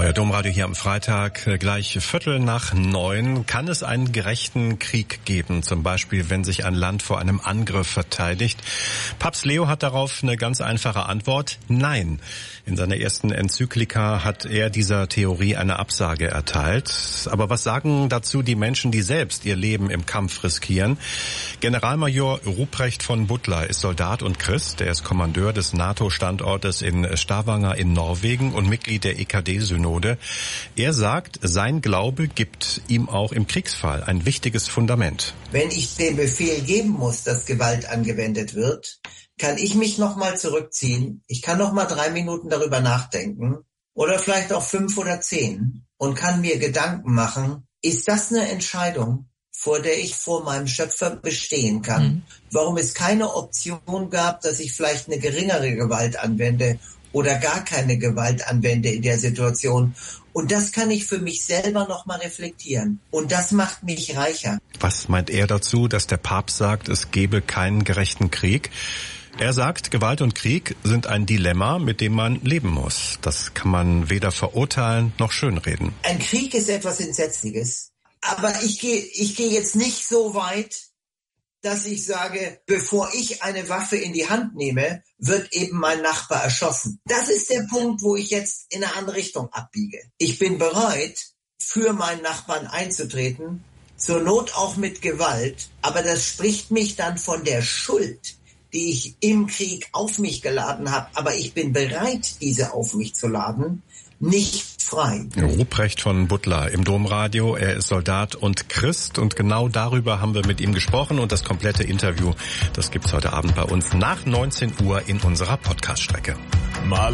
Euer Domradio hier am Freitag, gleich 8:15. Kann es einen gerechten Krieg geben? Zum Beispiel, wenn sich ein Land vor einem Angriff verteidigt? Papst Leo hat darauf eine ganz einfache Antwort: Nein. In seiner ersten Enzyklika hat er dieser Theorie eine Absage erteilt. Aber was sagen dazu die Menschen, die selbst ihr Leben im Kampf riskieren? Generalmajor Ruprecht von Butler ist Soldat und Christ. Er ist Kommandeur des NATO-Standortes in Stavanger in Norwegen und Mitglied der EKD-Synode. Er sagt, sein Glaube gibt ihm auch im Kriegsfall ein wichtiges Fundament. Wenn ich den Befehl geben muss, dass Gewalt angewendet wird, kann ich mich nochmal zurückziehen. Ich kann nochmal 3 Minuten darüber nachdenken oder vielleicht auch 5 oder 10 und kann mir Gedanken machen, ist das eine Entscheidung, vor der ich vor meinem Schöpfer bestehen kann? Warum es keine Option gab, dass ich vielleicht eine geringere Gewalt anwende oder gar keine Gewalt anwende in der Situation. Und das kann ich für mich selber nochmal reflektieren. Und das macht mich reicher. Was meint er dazu, dass der Papst sagt, es gebe keinen gerechten Krieg? Er sagt, Gewalt und Krieg sind ein Dilemma, mit dem man leben muss. Das kann man weder verurteilen noch schönreden. Ein Krieg ist etwas Entsetzliches. Aber ich gehe jetzt nicht so weit, dass ich sage, bevor ich eine Waffe in die Hand nehme, wird eben mein Nachbar erschossen. Das ist der Punkt, wo ich jetzt in eine andere Richtung abbiege. Ich bin bereit, für meinen Nachbarn einzutreten, zur Not auch mit Gewalt, aber das spricht mich dann von der Schuld, die ich im Krieg auf mich geladen habe, aber ich bin bereit, diese auf mich zu laden, nicht frei. Ruprecht von Butler im Domradio. Er ist Soldat und Christ und genau darüber haben wir mit ihm gesprochen und das komplette Interview, das gibt's heute Abend bei uns nach 19 Uhr in unserer Podcast-Strecke.